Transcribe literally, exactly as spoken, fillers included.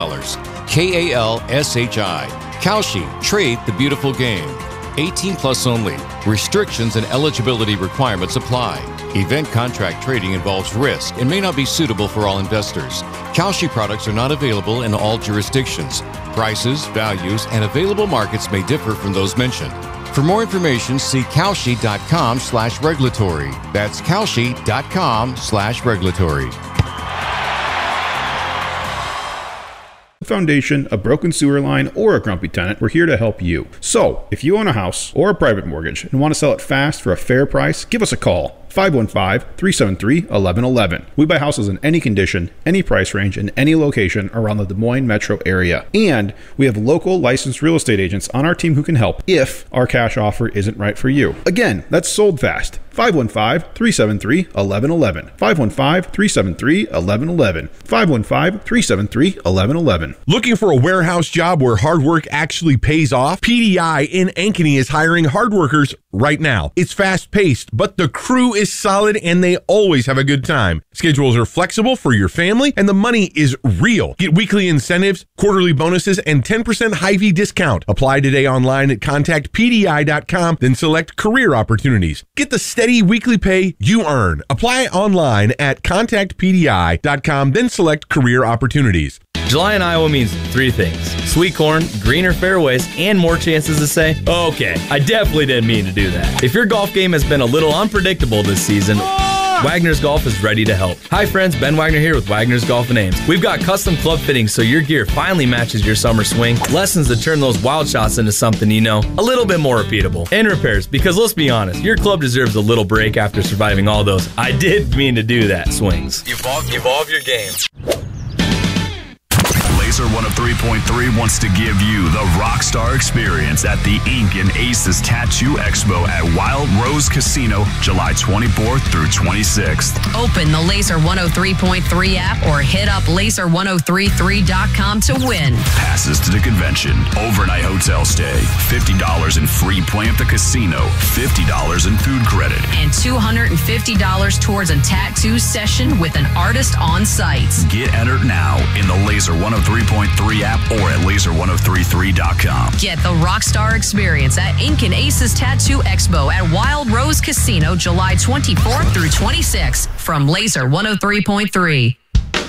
K A L S H I. Kalshi, trade the beautiful game. eighteen plus only. Restrictions and eligibility requirements apply. Event contract trading involves risk and may not be suitable for all investors. Kalshi products are not available in all jurisdictions. Prices, values, and available markets may differ from those mentioned. For more information, see Kalshi.com slash regulatory. That's Kalshi.com slash regulatory. Foundation, a broken sewer line, or a grumpy tenant, we're here to help you. So, if you own a house or a private mortgage and want to sell it fast for a fair price, give us a call. five one five, three seven three, one one one one. We buy houses in any condition, any price range, and any location around the Des Moines metro area. And we have local licensed real estate agents on our team who can help if our cash offer isn't right for you. Again, that's sold fast. five one five, three seven three, one one one one. five one five, three seven three, one one one one. five one five, three seven three, one one one one. Looking for a warehouse job where hard work actually pays off? P D I in Ankeny is hiring hard workers right now. It's fast-paced, but the crew is solid and they always have a good time. Schedules are flexible for your family and the money is real. Get weekly incentives, quarterly bonuses, and ten percent Hy-Vee discount. Apply today online at contact P D I dot com, then select career opportunities. Get the steady weekly pay you earn. Apply online at contact P D I dot com, then select career opportunities. July in Iowa means three things: sweet corn, greener fairways, and more chances to say, okay, I definitely didn't mean to do that. If your golf game has been a little unpredictable this season, Wagner's Golf is ready to help. Hi friends, Ben Wagner here with Wagner's Golf and Ames. We've got custom club fittings so your gear finally matches your summer swing, lessons to turn those wild shots into something you know, a little bit more repeatable, and repairs, because let's be honest, your club deserves a little break after surviving all those I did mean to do that swings. Evolve, evolve your game. Laser one oh three point three wants to give you the Rockstar experience at the Ink and Aces Tattoo Expo at Wild Rose Casino, July twenty-fourth through twenty-sixth. Open the Laser one oh three point three app or hit up laser ten thirty-three dot com to win. Passes to the convention, overnight hotel stay, fifty dollars in free play at the casino, fifty dollars in food credit, and two hundred fifty dollars towards a tattoo session with an artist on site. Get entered now in the Laser one oh three point three app or at laser ten thirty-three dot com. Get the Rockstar experience at Ink and Aces Tattoo Expo at Wild Rose Casino, July twenty-fourth through twenty-sixth from Laser one oh three point three.